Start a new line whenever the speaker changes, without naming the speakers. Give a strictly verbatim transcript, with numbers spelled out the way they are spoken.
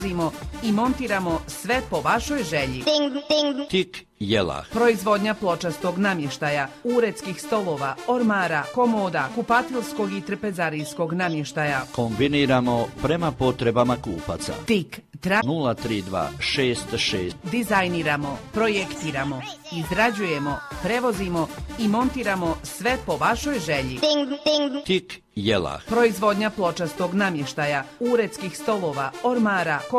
I montiramo sve po vašoj želji.
Tik Jelah.
Proizvodnja pločastog namještaja, uredskih stolova, ormara, komoda, kupatilskog i trpezarijskog namještaja.
Kombiniramo prema potrebama kupaca.
Tik tra
nula tri dva šest šest.
Dizajniramo, projektiramo, izrađujemo, prevozimo i montiramo sve po vašoj želji.
Tik Jelah.
Proizvodnja pločastog namještaja, uredskih stolova, ormara, komoda,